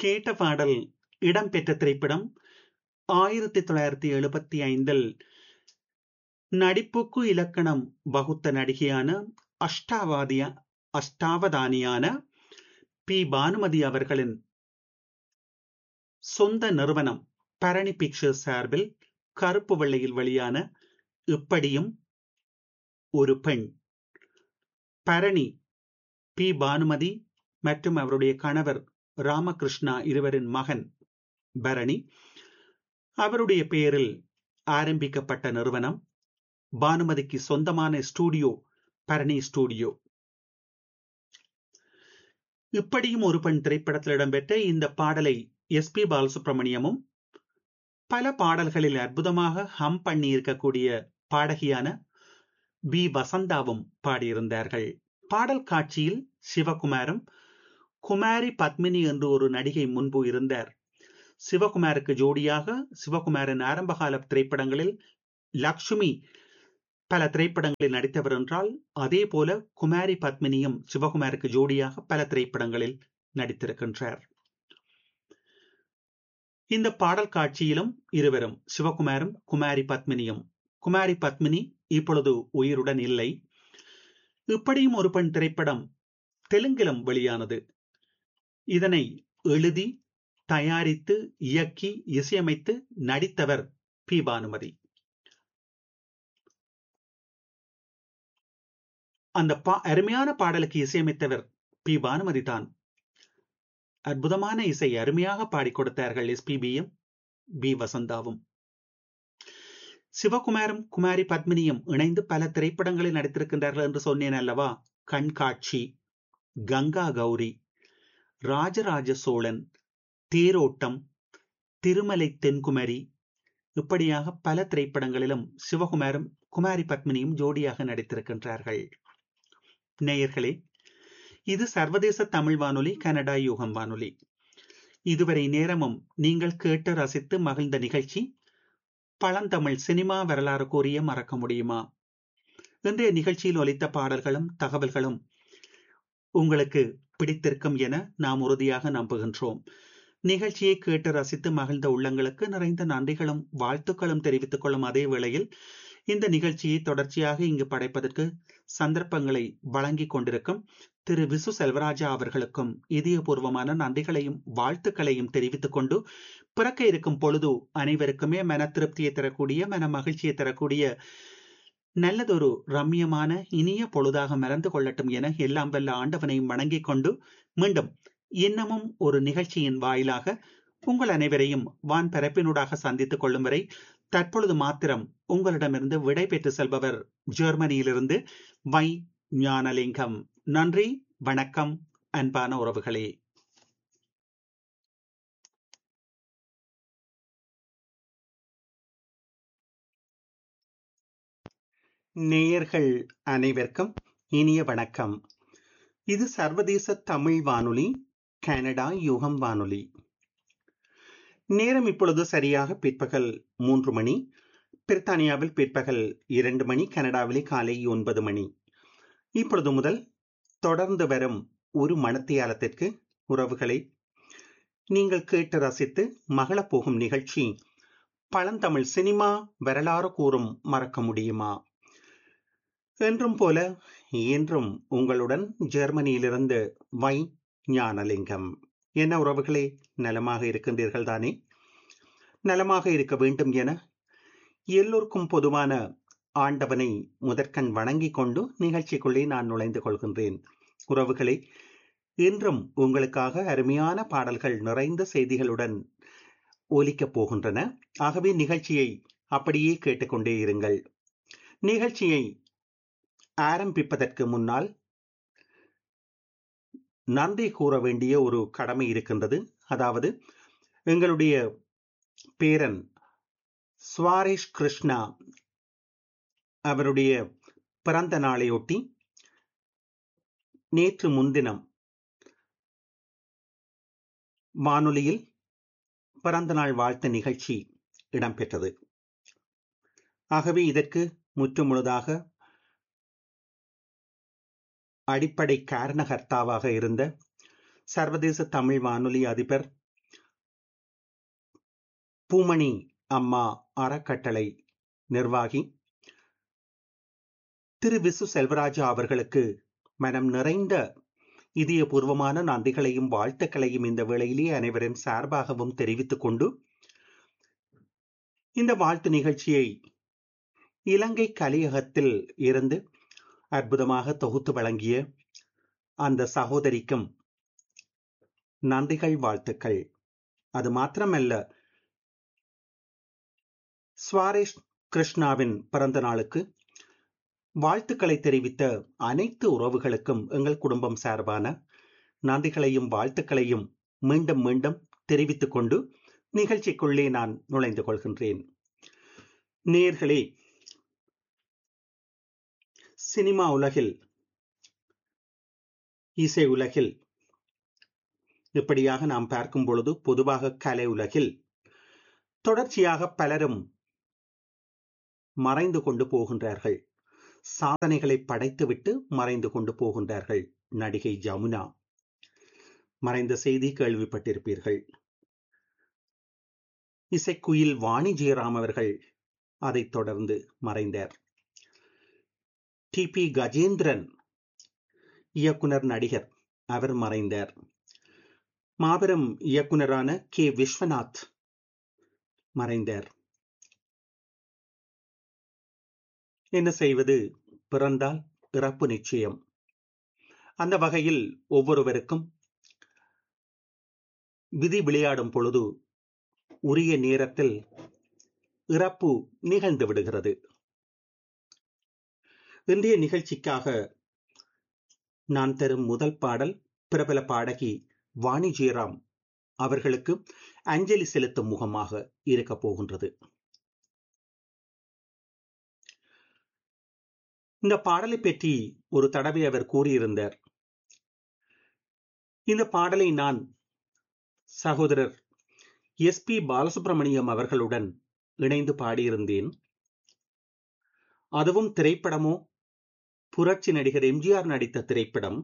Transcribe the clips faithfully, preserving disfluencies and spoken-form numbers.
கேட்ட பாடல் இடம்பெற்ற திரைப்படம் ஆயிரத்தி தொள்ளாயிரத்தி எழுபத்தி ஐந்தில் நடிப்புக்கு இலக்கணம் வகுத்த நடிகையான அஷ்டாவாதிய அஷ்டாவதானியான பி பானுமதி அவர்களின் சொந்த நிறுவனம் பரணி பிக்சர்ஸ் சார்பில் கருப்பு வெள்ளையில் வெளியான இப்படியும் ஒரு பெண். பரணி பி பானுமதி மற்றும் அவருடைய கணவர் ராமகிருஷ்ணா இருவரின் மகன் பரணி. அவருடைய பெயரில் ஆரம்பிக்கப்பட்ட நிறுவனம். பானுமதிக்கு சொந்தமான ஸ்டூடியோ பரணி ஸ்டூடியோ. இப்படியும் ஒரு பெண் திரைப்படத்தில் இடம்பெற்ற இந்த பாடலை எஸ் பி பாலசுப்ரமணியமும் பல பாடல்களில் அற்புதமாக ஹம் பண்ணி இருக்கக்கூடிய பாடகியான பி வசந்தாவும் பாடியிருந்தார்கள். பாடல் காட்சியில் சிவகுமாரும் குமாரி பத்மினி என்று ஒரு நடிகை முன்பு இருந்தார். சிவகுமாருக்கு ஜோடியாக சிவகுமாரின் ஆரம்பகால திரைப்படங்களில் லக்ஷ்மி பல திரைப்படங்களில் நடித்தவர் என்றால், அதே போல குமாரி பத்மினியும் சிவகுமாருக்கு ஜோடியாக பல திரைப்படங்களில் நடித்திருக்கின்றார். இந்த பாடல் காட்சியிலும் இருவரும் சிவகுமாரும் குமாரி பத்மினியும். குமாரி பத்மினி இப்பொழுது உயிருடன் இல்லை. இப்படியும் ஒரு பெண் திரைப்படம் தெலுங்கிலும் வெளியானது. இதனை எழுதி தயாரித்து இயக்கி இசையமைத்து நடித்தவர் பி பானுமதி. அந்த பா அருமையான பாடலுக்கு இசையமைத்தவர் பி பானுமதி தான். அற்புதமான இசை அருமையாக பாடிக் கொடுத்தார்கள் எஸ்பிபியும் பி வசந்தாவும். சிவகுமாரும் குமாரி பத்மினியும் இணைந்து பல திரைப்படங்களில் நடித்திருக்கின்றார்கள் என்று சொன்னேன் அல்லவா. கண்காட்சி, கங்கா கௌரி, ராஜராஜ சோழன், தேரோட்டம், திருமலை தென்குமரி, இப்படியாக பல திரைப்படங்களிலும் சிவகுமாரும் குமாரி பத்மினியும் ஜோடியாக நடித்திருக்கின்றார்கள். நேயர்களே, இது சர்வதேச தமிழ் வானொலி, கனடா யூகம் வானொலி. இதுவரை நேரமும் நீங்கள் கேட்டு ரசித்து மகிழ்ந்த நிகழ்ச்சி பழந்தமிழ் சினிமா வரலாறு கூறிய மறக்க முடியுமா. இன்றைய நிகழ்ச்சியில் ஒலித்த பாடல்களும் தகவல்களும் உங்களுக்கு பிடித்திருக்கும் என நாம் உறுதியாக நம்புகின்றோம். நிகழ்ச்சியை கேட்டு ரசித்து மகிழ்ந்த உள்ளங்களுக்கு நிறைந்த நன்றிகளும் வாழ்த்துக்களும் தெரிவித்துக் கொள்ளும் அதே வேளையில், இந்த நிகழ்ச்சியை தொடர்ச்சியாக இங்கு படைப்பதற்கு சந்தர்ப்பங்களை வழங்கிக் கொண்டிருக்கும் திரு விசு செல்வராஜா அவர்களுக்கும் இதயபூர்வமான நன்றிகளையும் வாழ்த்துக்களையும் தெரிவித்துக் கொண்டு, பிறக்க இருக்கும் பொழுது அனைவருக்குமே மன திருப்தியை தரக்கூடிய, மன மகிழ்ச்சியை தரக்கூடிய நல்லதொரு ரம்யமான இனிய பொழுதாக மறந்து கொள்ளட்டும் என எல்லாம் வல்ல ஆண்டவனையும் வணங்கிக் கொண்டு, மீண்டும் இன்னமும் ஒரு நிகழ்ச்சியின் வாயிலாக உங்கள் அனைவரையும் வான் பரப்பினூடாக சந்தித்துக் கொள்ளும் வரை தற்பொழுது மாத்திரம் உங்களிடமிருந்து விடை பெற்று செல்பவர் ஜெர்மனியிலிருந்து வை ஞானலிங்கம். நன்றி, வணக்கம், அன்பான உறவுகளே. நேயர்கள் அனைவருக்கும் இனிய வணக்கம். இது சர்வதேச தமிழ் வானொலி, கனடா யுகம் வானொலி. நேரம் இப்பொழுது சரியாக பிற்பகல் மூன்று மணி. பிரித்தானியாவில் பிற்பகல் இரண்டு மணி, கனடாவிலே காலை ஒன்பது மணி. இப்பொழுது முதல் தொடர்ந்து வரும் ஒரு மணத்தியாலத்திற்கு உறவுகளை நீங்கள் கேட்டு ரசித்து மகளப் போகும் நிகழ்ச்சி பழந்தமிழ் சினிமா வரலாறு கூறும் மறக்க முடியுமா. என்றும் போல இன்றும் உங்களுடன் ஜெர்மனியிலிருந்து வை ஞானலிங்கம். என்ன உறவுகளே, நலமாக இருக்கின்றீர்கள் தானே? நலமாக இருக்க வேண்டும் என எல்லோருக்கும் பொதுவான ஆண்டவனை முதற்கண் வணங்கிக் கொண்டு நிகழ்ச்சிக்குள்ளே நான் நுழைந்து கொள்கின்றேன். உறவுகளே, இன்றும் உங்களுக்காக அருமையான பாடல்கள் நிறைந்த செய்திகளுடன் ஒலிக்கப் போகின்றன. ஆகவே நிகழ்ச்சியை அப்படியே கேட்டுக்கொண்டே இருங்கள். நிகழ்ச்சியை ஆரம்பிப்பதற்கு முன்னால் நன்றி கூற வேண்டிய ஒரு கடமை இருக்கின்றது. அதாவது, எங்களுடைய பேரன் சுவாரேஷ் கிருஷ்ணா அவருடைய பிறந்த நாளையொட்டி நேற்று முன்தினம் வானொலியில் பிறந்த நாள் வாழ்த்து நிகழ்ச்சி இடம்பெற்றது. ஆகவே இதற்கு முற்று முழுதாக அடிப்படை காரணகர்த்தாவாக இருந்த சர்வதேச தமிழ் வானொலி அதிபர் பூமணி அம்மா அறக்கட்டளை நிர்வாகி திரு விசு செல்வராஜா அவர்களுக்கு மனம் நிறைந்த இதயபூர்வமான நன்றிகளையும் வாழ்த்துக்களையும் இந்த வேளையிலே அனைவரின் சார்பாகவும் தெரிவித்துக் கொண்டு இந்த வாழ்த்து நிகழ்ச்சியை இலங்கை கலையகத்தில் இருந்து அற்புதமாக தொகுத்து வழங்கிய அந்த சகோதரிக்கும் நன்றிகள் வாழ்த்துக்கள். அது மாத்திரமல்ல, ஸ்வாரேஷ் கிருஷ்ணாவின் பிறந்த நாளுக்கு வாழ்த்துக்களை தெரிவித்த அனைத்து உறவுகளுக்கும் எங்கள் குடும்பம் சார்பான நன்றிகளையும் வாழ்த்துக்களையும் மீண்டும் மீண்டும் தெரிவித்துக் கொண்டு நிகழ்ச்சிக்குள்ளே நான் நுழைந்து கொள்கின்றேன். நேயர்களே, சினிமா உலகில், இசை உலகில் இப்படியாக நாம் பார்க்கும் பொழுது, பொதுவாக கலை உலகில் தொடர்ச்சியாக பலரும் மறைந்து கொண்டு போகின்றார்கள். சாதனைகளை படைத்துவிட்டு மறைந்து கொண்டு போகின்றார்கள். நடிகை ஜமுனா மறைந்த செய்தி கேள்விப்பட்டிருப்பீர்கள். இசைக்குயில் வாணி ஜெயராம் அவர்கள் அதைத் தொடர்ந்து மறைந்தார். டி பி கஜேந்திரன் இயக்குனர் நடிகர், அவர் மறைந்தார். மாபெரும் இயக்குனரான கே விஸ்வநாத் மறைந்தார். என்ன செய்வது, பிறந்தால் இறப்பு நிச்சயம். அந்த வகையில் ஒவ்வொருவருக்கும் விதி விளையாடும் பொழுது உரிய நேரத்தில் இறப்பு நிகழ்ந்து விடுகிறது. இன்றைய நிகழ்ச்சிக்காக நான் தரும் முதல் பாடல் பிரபல பாடகி வாணி ஜெயராம் அவர்களுக்கு அஞ்சலி செலுத்தும் முகமாக இருக்க போகின்றது. இந்த பாடலை பற்றி ஒரு தடவை அவர் கூறியிருந்தார். இந்த பாடலை நான் சகோதரர் எஸ் பி பாலசுப்ரமணியம் அவர்களுடன் இணைந்து பாடியிருந்தேன். அதுவும் திரைப்படமோ புரட்சி நடிகர் எம்ஜிஆர் நடித்த திரைப்படம்.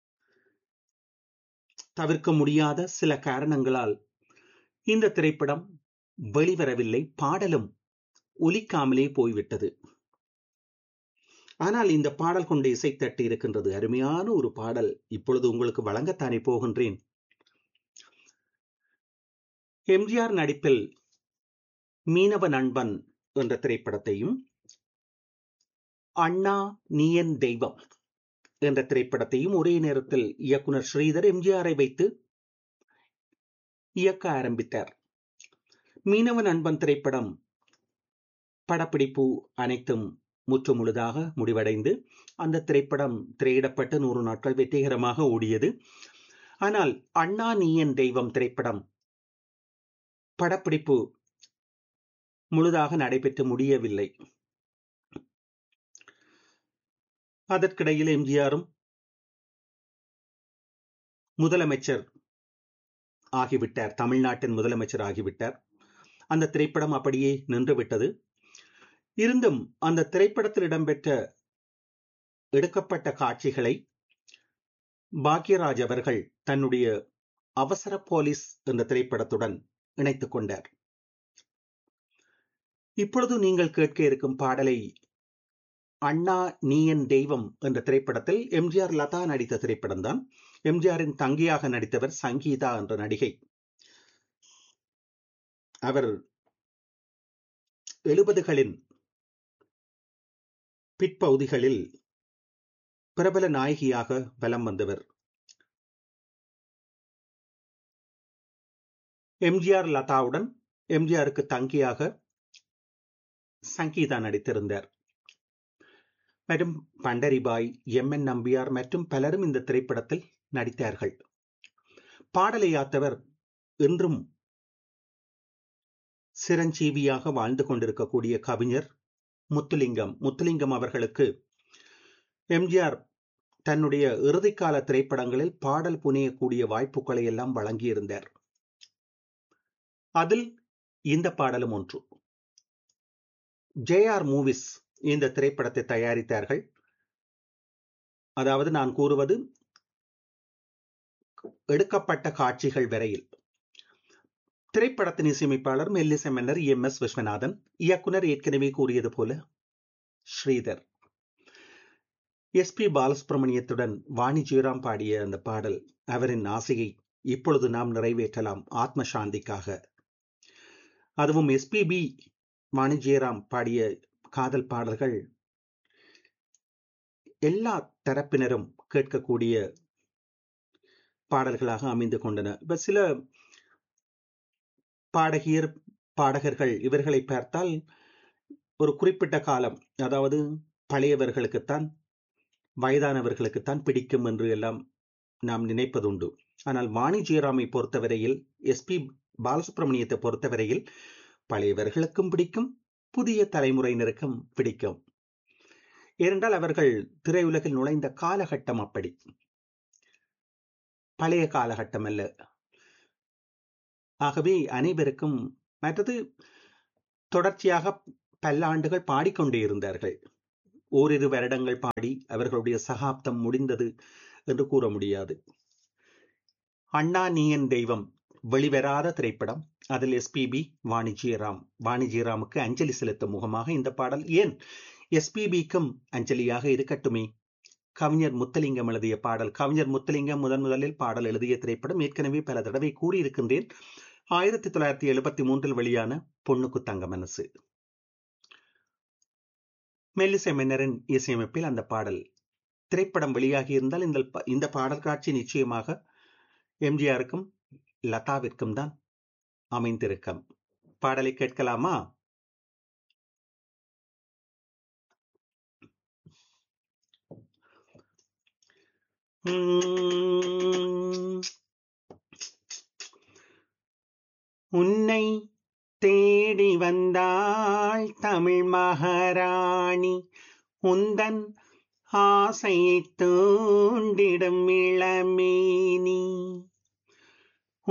தவிர்க்க முடியாத சில காரணங்களால் இந்த திரைப்படம் வெளிவரவில்லை, பாடலும் ஒலிக்காமலே போய்விட்டது. ஆனால் இந்த பாடல் கொண்டு இசைத்தட்டு இருக்கின்றது. அருமையான ஒரு பாடல் இப்பொழுது உங்களுக்கு வழங்கத்தானே போகின்றேன். எம்ஜிஆர் நடிப்பில் மீனவ நண்பன் என்ற திரைப்படத்தையும், அண்ணா நீயன் தெய்வம் என்ற திரைப்படத்தையும் ஒரே நேரத்தில் இயக்குனர் ஸ்ரீதர் எம்ஜிஆரை வைத்து இயக்க ஆரம்பித்தார். மீனவ நண்பன் திரைப்படம் படப்பிடிப்பு அனைத்தும் முற்று முழுதாக முடிவடைந்து அந்த திரைப்படம் திரையிடப்பட்டு நூறு நாட்கள் வெற்றிகரமாக ஓடியது. ஆனால் அண்ணா நீயன் தெய்வம் திரைப்படம் படப்பிடிப்பு முழுதாக நடைபெற்று முடியவில்லை. அதற்கிடையில் எம்ஜிஆரும் முதலமைச்சர் ஆகிவிட்டார், தமிழ்நாட்டின் முதலமைச்சர் ஆகிவிட்டார். அந்த திரைப்படம் அப்படியே நின்றுவிட்டது. இருந்தும் அந்த திரைப்படத்தில் இடம்பெற்ற எடுக்கப்பட்ட காட்சிகளை பாக்யராஜ் அவர்கள் தன்னுடைய அவசர போலீஸ் என்ற திரைப்படத்துடன் இணைத்துக் கொண்டார். இப்பொழுது நீங்கள் கேட்க இருக்கும் பாடலை அண்ணா நீயன் தெய்வம் என்ற திரைப்படத்தில் எம்ஜிஆர் லதா நடித்த திரைப்படம் தான். எம்ஜிஆரின் தங்கியாக நடித்தவர் சங்கீதா என்ற நடிகை. அவர் எழுபதுகளின் பிற்பகுதிகளில் பிரபல நாயகியாக வலம் வந்தவர். எம்ஜிஆர் லதாவுடன் எம்ஜிஆருக்கு தங்கியாக சங்கீதா நடித்திருந்தார். மற்றும் பண்டரிபாய், எம் என் நம்பியார் மற்றும் பலரும் இந்த திரைப்படத்தில் நடித்தார்கள். பாடலை யாத்தவர் இன்றும் சிரஞ்சீவியாக வாழ்ந்து கொண்டிருக்கக்கூடிய கவிஞர் முத்துலிங்கம். முத்துலிங்கம் அவர்களுக்கு எம்ஜிஆர் தன்னுடைய இறுதிக்கால திரைப்படங்களில் பாடல் புனையக்கூடிய வாய்ப்புகளை எல்லாம் வழங்கியிருந்தார். அதில் இந்த பாடலும் ஒன்று. ஜே ஆர் மூவிஸ் இந்த திரைப்படத்தை தயாரித்தார்கள். அதாவது நான் கூறுவது எடுக்கப்பட்ட காட்சிகள் வரையில் திரைப்படத்தின் இசையமைப்பாளர் மெல்லிசை மன்னர் எம் எஸ் விஸ்வநாதன். இயக்குனர் ஏற்கனவே கூறியது போல ஸ்ரீதர். எஸ் பி பாலசுப்ரமணியத்துடன் வாணி ஜெயராம் பாடிய அந்த பாடல் அவரின் ஆசையை இப்பொழுது நாம் நிறைவேற்றலாம் ஆத்ம சாந்திக்காக. அதுவும் எஸ்பிபி வாணி ஜெயராம் பாடிய காதல் பாடல்கள் எல்லா தரப்பினரும் கேட்கக்கூடிய பாடல்களாக அமைந்து கொண்டன. இப்ப சில பாடகியர் பாடகர்கள் இவர்களை பார்த்தால் ஒரு குறிப்பிட்ட காலம், அதாவது பழையவர்களுக்குத்தான் வயதானவர்களுக்குத்தான் பிடிக்கும் என்று எல்லாம் நாம் நினைப்பதுண்டு. ஆனால் வாணி ஜெயராமை பொறுத்தவரையில், எஸ் பி பாலசுப்ரமணியத்தை பொறுத்தவரையில் பழையவர்களுக்கும் பிடிக்கும், புதிய தலைமுறையினருக்கும் பிடிக்கும். ஏனென்றால் அவர்கள் திரையுலகில் நுழைந்த காலகட்டம் அப்படி, பழைய காலகட்டம் அல்ல. ஆகவே அனைவருக்கும். மற்றது தொடர்ச்சியாக பல்லாண்டுகள் பாடிக்கொண்டே இருந்தார்கள். ஓரிரு வருடங்கள் பாடி அவர்களுடைய சகாப்தம் முடிந்தது என்று கூற முடியாது. அண்ணா நீ என் தெய்வம் வெளிவராத திரைப்படம். அதில் எஸ்பிபி வாணி ஜெயராம். வாணி ஜெயராமுக்கு அஞ்சலி செலுத்தும் முகமாக இந்த பாடல். ஏன் எஸ்பிபிக்கும் அஞ்சலியாக இருக்கட்டுமே. கவிஞர் முத்தலிங்கம் எழுதிய பாடல். கவிஞர் முத்தலிங்கம் முதன் முதலில் பாடல் எழுதிய திரைப்படம் ஏற்கனவே பல தடவை கூறியிருக்கின்றேன். ஆயிரத்தி தொள்ளாயிரத்தி எழுபத்தி மூன்றில் வெளியான பொண்ணுக்கு தங்க மனசு. மெல்லிசை மன்னரின் இசையமைப்பில் அந்த பாடல். திரைப்படம் வெளியாகி இருந்தால் இந்த இந்த பாடல் காட்சி நிச்சயமாக எம்ஜிஆருக்கும் லதாவிற்கும் தான் அமைந்திருக்கும். பாடலை கேட்கலாமா? உன்னை தேடி வந்தாள் தமிழ் மகாராணி, உந்தன் ஆசையை தூண்டிடும் இளமேனி.